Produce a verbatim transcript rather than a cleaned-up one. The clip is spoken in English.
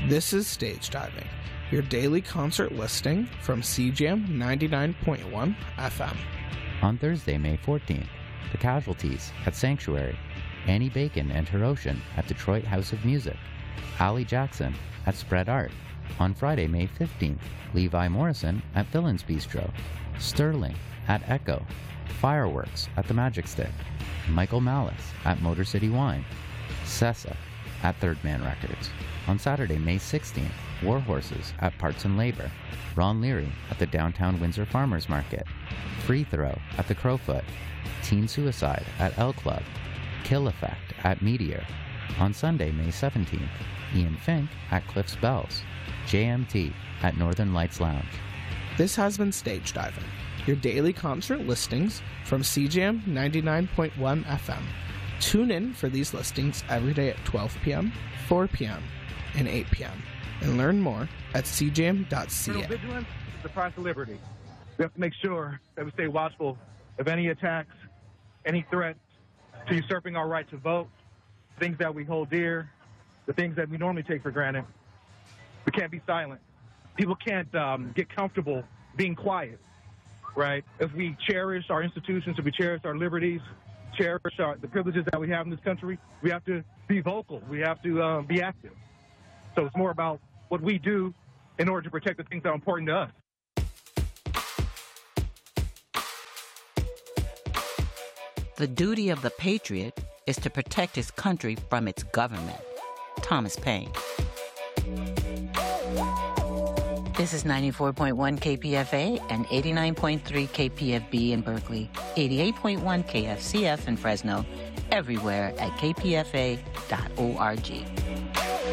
This is Stage Diving, your daily concert listing from C J A M ninety-nine point one F M. On Thursday, May fourteenth, The Casualties at Sanctuary, Annie Bacon and Hirotion at Detroit House of Music, Allie Jackson at Spread Art. On Friday, May fifteenth, Levi Morrison at Villains Bistro, Sterling at Echo, Fireworks at The Magic Stick, Michael Malice at Motor City Wine, Sessa at Third Man Records. On Saturday, May sixteenth, War Horses at Parts and Labor, Ron Leary at the Downtown Windsor Farmers Market, Free Throw at the Crowfoot, Teen Suicide at L Club, Kill Effect at Meteor. On Sunday, May seventeenth, Ian Fink at Cliff's Bells, J M T at Northern Lights Lounge. This has been Stage Diving, your daily concert listings from C J A M ninety-nine point one F M. Tune in for these listings every day at twelve p.m., four p.m., and eight p.m. and learn more at c j m dot c a. Vigilance is the price of liberty. We have to make sure that we stay watchful of any attacks, any threats to usurping our right to vote, things that we hold dear, the things that we normally take for granted. We can't be silent. People can't um, get comfortable being quiet, right? If we cherish our institutions, if we cherish our liberties, cherish our, the privileges that we have in this country, we have to be vocal. We have to uh, be active. So it's more about what we do in order to protect the things that are important to us. The duty of the patriot is to protect his country from its government. Thomas Paine. This is ninety-four point one K P F A and eighty-nine point three K P F B in Berkeley, eighty-eight point one K F C F in Fresno, everywhere at k p f a dot org.